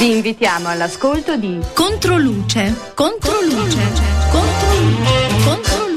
Vi invitiamo all'ascolto di Controluce, Controluce, Controluce, Controluce.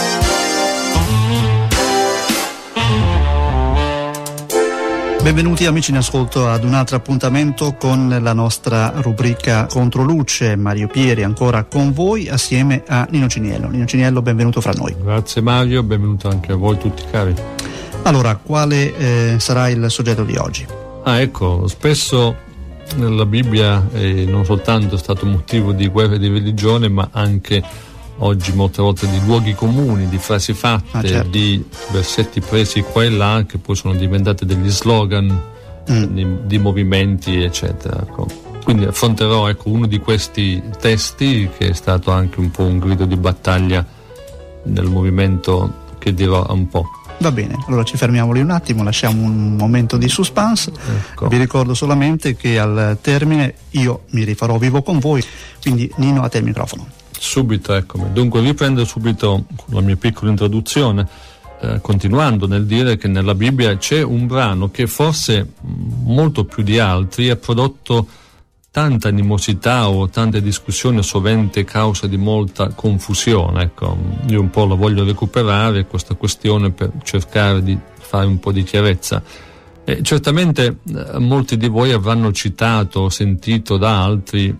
Benvenuti amici in ascolto ad un altro appuntamento con la nostra rubrica Controluce. Mario Pieri ancora con voi assieme a Nino Ciniello. Nino Ciniello, benvenuto fra noi. Grazie Mario, benvenuto anche a voi tutti cari. Allora, quale sarà il soggetto di oggi? Ecco, spesso la Bibbia non soltanto è stato motivo di guerre di religione, ma anche oggi molte volte di luoghi comuni, di frasi fatte, certo, di versetti presi qua e là che poi sono diventati degli slogan di movimenti eccetera. Ecco. Quindi affronterò uno di questi testi che è stato anche un po' un grido di battaglia nel movimento che dirò un po'. Va bene, allora ci fermiamo lì un attimo, lasciamo un momento di suspense. Ecco. Vi ricordo solamente che al termine io mi rifarò vivo con voi, quindi Nino, a te il microfono. Subito, eccomi. Dunque riprendo subito con la mia piccola introduzione, continuando nel dire che nella Bibbia c'è un brano che forse molto più di altri ha prodotto tanta animosità o tante discussioni, sovente causa di molta confusione. Ecco, io un po' la voglio recuperare questa questione per cercare di fare un po' di chiarezza. Certamente molti di voi avranno citato o sentito da altri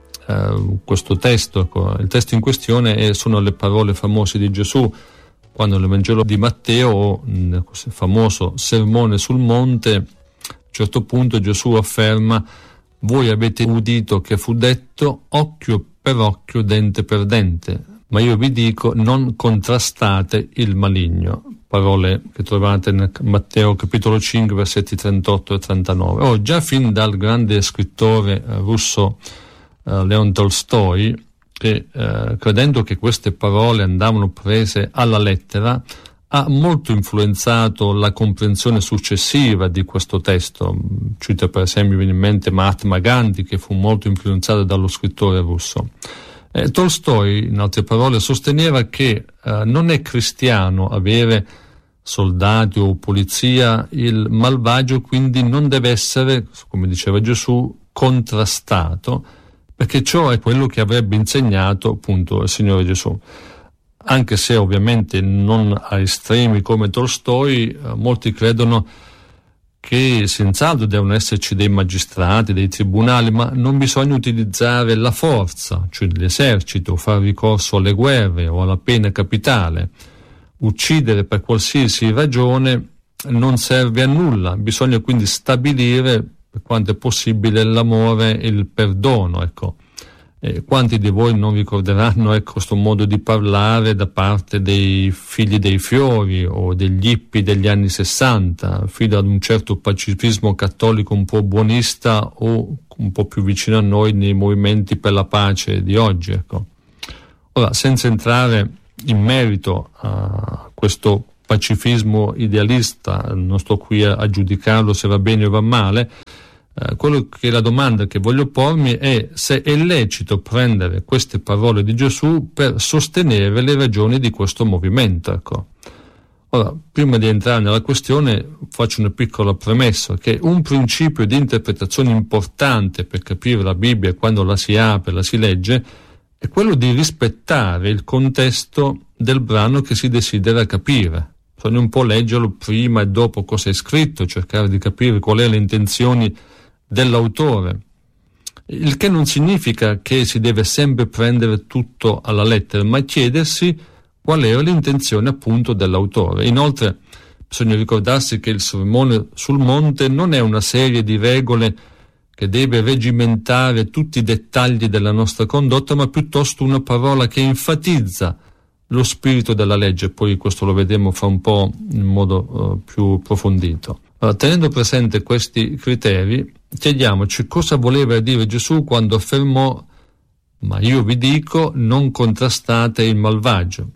questo testo. Ecco, il testo in questione sono le parole famose di Gesù quando nel Vangelo di Matteo, nel famoso Sermone sul Monte, a un certo punto Gesù afferma: voi avete udito che fu detto occhio per occhio, dente per dente, ma io vi dico non contrastate il maligno. Parole che trovate nel Matteo capitolo 5 versetti 38 e 39. Già fin dal grande scrittore russo Leon Tolstoi, che credendo che queste parole andavano prese alla lettera, ha molto influenzato la comprensione successiva di questo testo. Cito per esempio, viene in mente Mahatma Gandhi, che fu molto influenzato dallo scrittore russo. Tolstoi, in altre parole, sosteneva che non è cristiano avere soldati o polizia il malvagio, quindi non deve essere, come diceva Gesù, contrastato, perché ciò è quello che avrebbe insegnato appunto il Signore Gesù. Anche se ovviamente non a estremi come Tolstoi, molti credono che senz'altro devono esserci dei magistrati, dei tribunali, ma non bisogna utilizzare la forza, cioè l'esercito, fare ricorso alle guerre o alla pena capitale. Uccidere per qualsiasi ragione non serve a nulla, bisogna quindi stabilire, per quanto è possibile, l'amore e il perdono, ecco. Quanti di voi non ricorderanno questo modo di parlare da parte dei figli dei fiori o degli hippie degli anni 60, fino ad un certo pacifismo cattolico un po' buonista o un po' più vicino a noi nei movimenti per la pace di oggi, ecco. Ora, senza entrare in merito a questo pacifismo idealista, non sto qui a giudicarlo se va bene o va male. Quello che la domanda che voglio pormi è se è lecito prendere queste parole di Gesù per sostenere le ragioni di questo movimento, ecco. Ora, prima di entrare nella questione, faccio una piccola premessa, che un principio di interpretazione importante per capire la Bibbia quando la si apre, la si legge, è quello di rispettare il contesto del brano che si desidera capire. Bisogna un po' leggerlo prima e dopo cosa è scritto, cercare di capire qual è le intenzioni dell'autore, il che non significa che si deve sempre prendere tutto alla lettera, ma chiedersi qual era l'intenzione appunto dell'autore. Inoltre bisogna ricordarsi che il Sermone sul Monte non è una serie di regole che deve regimentare tutti i dettagli della nostra condotta, ma piuttosto una parola che enfatizza lo spirito della legge. Poi questo lo vedremo fra un po' in modo più approfondito. Allora, tenendo presente questi criteri, chiediamoci cosa voleva dire Gesù quando affermò: ma io vi dico non contrastate il malvagio.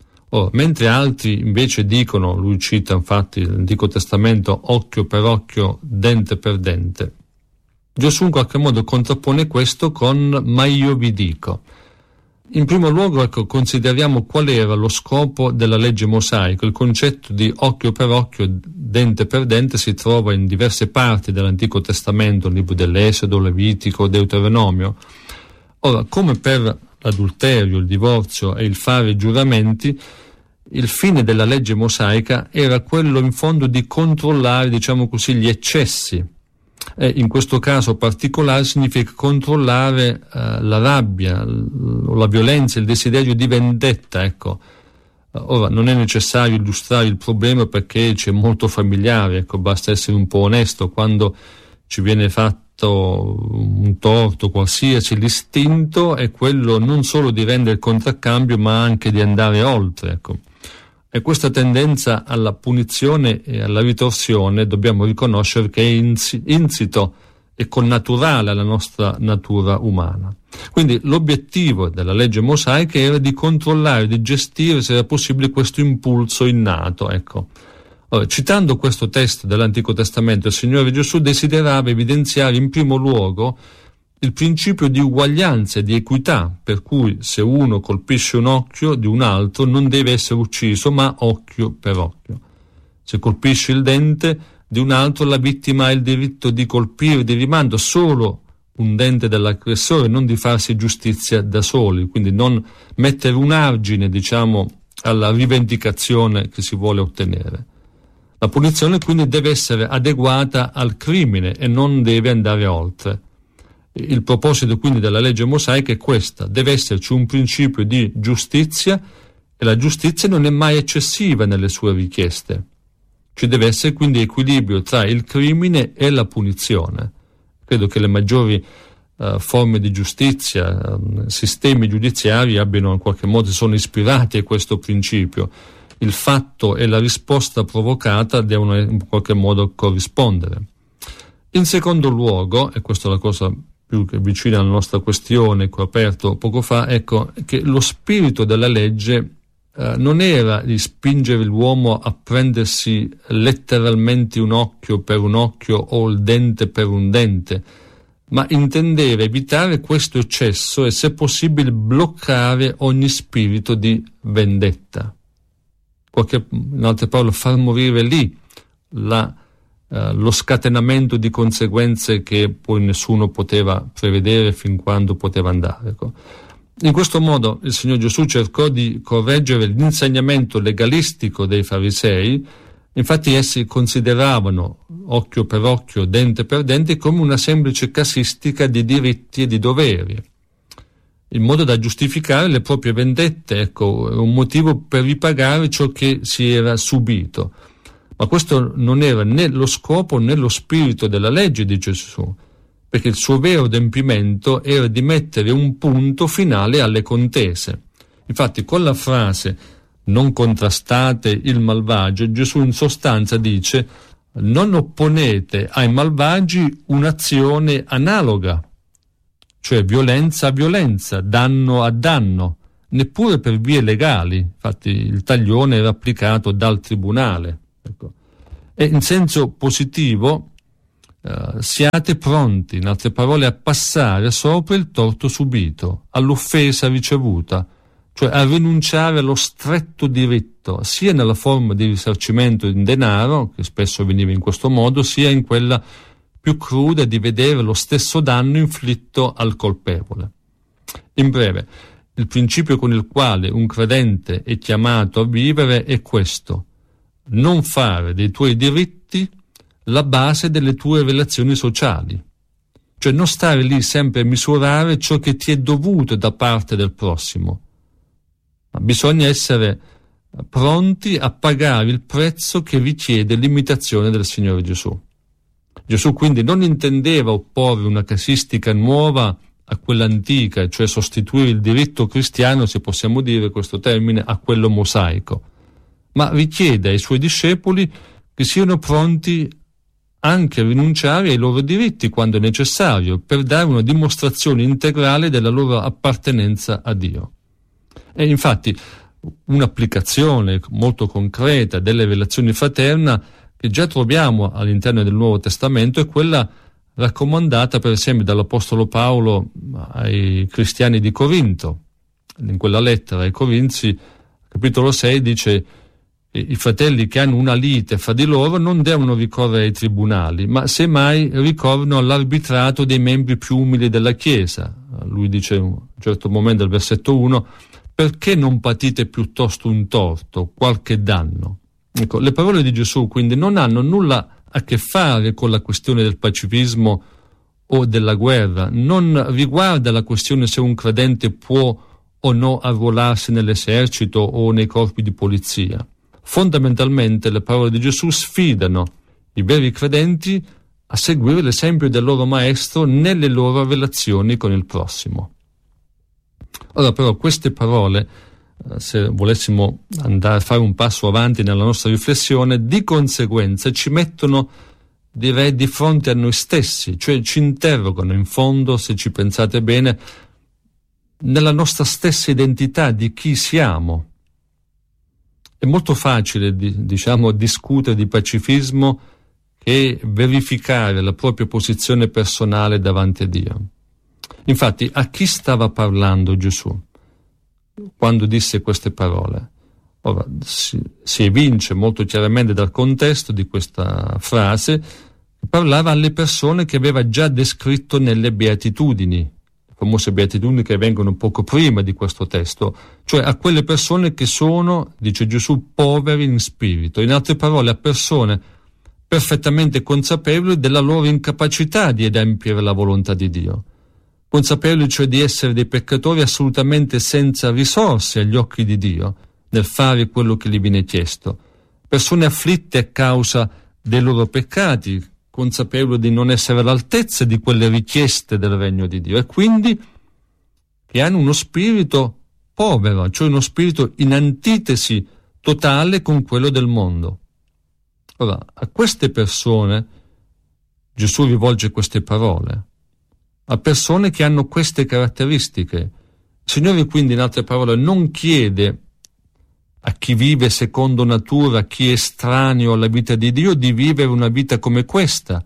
Mentre altri invece dicono, lui cita infatti l'Antico Testamento, occhio per occhio, dente per dente, Gesù in qualche modo contrappone questo con ma io vi dico. In primo luogo, consideriamo qual era lo scopo della legge mosaica. Il concetto di occhio per occhio, dente per dente si trova in diverse parti dell'Antico Testamento, il libro dell'Esodo, Levitico, Deuteronomio. Ora, come per l'adulterio, il divorzio e il fare giuramenti, il fine della legge mosaica era quello in fondo di controllare, diciamo così, gli eccessi. E in questo caso particolare significa controllare la rabbia, la violenza, il desiderio di vendetta, ecco. Ora, non è necessario illustrare il problema perché c'è molto familiare, ecco, basta essere un po' onesto. Quando ci viene fatto un torto qualsiasi, l'istinto è quello non solo di rendere il contraccambio ma anche di andare oltre, ecco. E questa tendenza alla punizione e alla ritorsione dobbiamo riconoscere che è insito e connaturale alla nostra natura umana. Quindi l'obiettivo della legge mosaica era di controllare, di gestire, se era possibile, questo impulso innato, ecco. Allora, citando questo testo dell'Antico Testamento, il Signore Gesù desiderava evidenziare in primo luogo il principio di uguaglianza e di equità, per cui se uno colpisce un occhio di un altro non deve essere ucciso, ma occhio per occhio. Se colpisce il dente di un altro, la vittima ha il diritto di colpire di rimando solo un dente dell'aggressore, non di farsi giustizia da soli, quindi non mettere un argine, diciamo, alla rivendicazione che si vuole ottenere. La punizione quindi deve essere adeguata al crimine e non deve andare oltre. Il proposito quindi della legge mosaica è questa: deve esserci un principio di giustizia e la giustizia non è mai eccessiva nelle sue richieste. Ci deve essere quindi equilibrio tra il crimine e la punizione. Credo che le maggiori forme di giustizia, sistemi giudiziari abbiano in qualche modo, sono ispirati a questo principio. Il fatto e la risposta provocata devono in qualche modo corrispondere. In secondo luogo, e questa è la cosa più che vicina alla nostra questione che ho aperto poco fa, ecco che lo spirito della legge non era di spingere l'uomo a prendersi letteralmente un occhio per un occhio o il dente per un dente, ma intendeva evitare questo eccesso e, se possibile, bloccare ogni spirito di vendetta. In altre parole, far morire lì lo scatenamento di conseguenze che poi nessuno poteva prevedere fin quando poteva andare, ecco. In questo modo il Signore Gesù cercò di correggere l'insegnamento legalistico dei farisei. Infatti essi consideravano occhio per occhio, dente per dente come una semplice casistica di diritti e di doveri, in modo da giustificare le proprie vendette, ecco, un motivo per ripagare ciò che si era subito. Ma questo non era né lo scopo né lo spirito della legge di Gesù, perché il suo vero adempimento era di mettere un punto finale alle contese. Infatti, con la frase "non contrastate il malvagio", Gesù in sostanza dice: non opponete ai malvagi un'azione analoga, cioè violenza a violenza, danno a danno, neppure per vie legali. Infatti il taglione era applicato dal tribunale. Ecco. E in senso positivo, siate pronti, in altre parole, a passare sopra il torto subito, all'offesa ricevuta, cioè a rinunciare allo stretto diritto, sia nella forma di risarcimento in denaro, che spesso veniva in questo modo, sia in quella più cruda di vedere lo stesso danno inflitto al colpevole. In breve, il principio con il quale un credente è chiamato a vivere è questo: non fare dei tuoi diritti la base delle tue relazioni sociali, cioè non stare lì sempre a misurare ciò che ti è dovuto da parte del prossimo, ma bisogna essere pronti a pagare il prezzo che richiede l'imitazione del Signore Gesù. Gesù quindi non intendeva opporre una casistica nuova a quella antica, cioè sostituire il diritto cristiano, se possiamo dire questo termine, a quello mosaico, ma richiede ai suoi discepoli che siano pronti anche a rinunciare ai loro diritti quando è necessario, per dare una dimostrazione integrale della loro appartenenza a Dio. E infatti un'applicazione molto concreta delle relazioni fraterne che già troviamo all'interno del Nuovo Testamento è quella raccomandata per esempio dall'Apostolo Paolo ai cristiani di Corinto. in quella lettera ai Corinzi, capitolo 6, dice: i fratelli che hanno una lite fra di loro non devono ricorrere ai tribunali, ma semmai ricorrono all'arbitrato dei membri più umili della Chiesa. Lui dice in un certo momento, al versetto 1, perché non patite piuttosto un torto, qualche danno? Ecco, le parole di Gesù quindi non hanno nulla a che fare con la questione del pacifismo o della guerra, non riguarda la questione se un credente può o no arruolarsi nell'esercito o nei corpi di polizia. Fondamentalmente le parole di Gesù sfidano i veri credenti a seguire l'esempio del loro maestro nelle loro relazioni con il prossimo. Ora però queste parole, se volessimo andare a fare un passo avanti nella nostra riflessione, di conseguenza ci mettono, direi, di fronte a noi stessi, cioè ci interrogano in fondo, se ci pensate bene, nella nostra stessa identità di chi siamo. È molto facile, discutere di pacifismo che verificare la propria posizione personale davanti a Dio. Infatti, a chi stava parlando Gesù quando disse queste parole? Ora, si evince molto chiaramente dal contesto di questa frase che parlava alle persone che aveva già descritto nelle Beatitudini, famose beatitudini che vengono poco prima di questo testo, cioè a quelle persone che sono, dice Gesù, poveri in spirito. In altre parole, a persone perfettamente consapevoli della loro incapacità di adempiere la volontà di Dio, consapevoli cioè di essere dei peccatori assolutamente senza risorse agli occhi di Dio nel fare quello che gli viene chiesto, persone afflitte a causa dei loro peccati, consapevoli di non essere all'altezza di quelle richieste del regno di Dio, e quindi che hanno uno spirito povero, cioè uno spirito in antitesi totale con quello del mondo. Ora, a queste persone Gesù rivolge queste parole, a persone che hanno queste caratteristiche. Il Signore quindi, in altre parole, non chiede a chi vive secondo natura, a chi è estraneo alla vita di Dio, di vivere una vita come questa,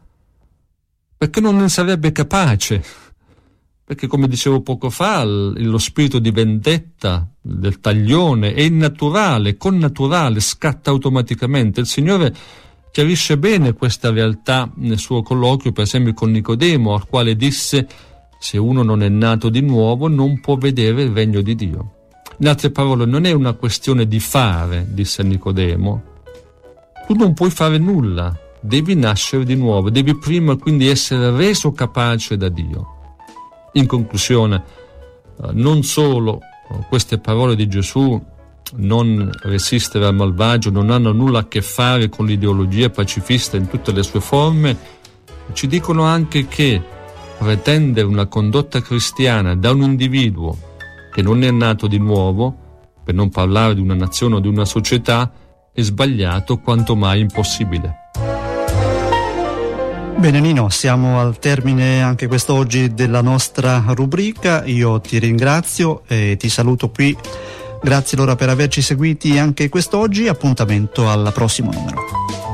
perché non ne sarebbe capace, perché, come dicevo poco fa, lo spirito di vendetta, del taglione, è innaturale, connaturale, scatta automaticamente. Il Signore chiarisce bene questa realtà nel suo colloquio, per esempio con Nicodemo, al quale disse: se uno non è nato di nuovo non può vedere il regno di Dio. In altre parole, non è una questione di fare, disse Nicodemo. Tu non puoi fare nulla, devi nascere di nuovo, devi prima quindi essere reso capace da Dio. In conclusione, non solo queste parole di Gesù, non resistere al malvagio, non hanno nulla a che fare con l'ideologia pacifista in tutte le sue forme, ci dicono anche che pretendere una condotta cristiana da un individuo che non è nato di nuovo, per non parlare di una nazione o di una società, è sbagliato quanto mai impossibile. Bene Nino, siamo al termine anche quest'oggi della nostra rubrica. Io ti ringrazio e ti saluto qui. Grazie allora per averci seguiti anche quest'oggi. Appuntamento al prossimo numero.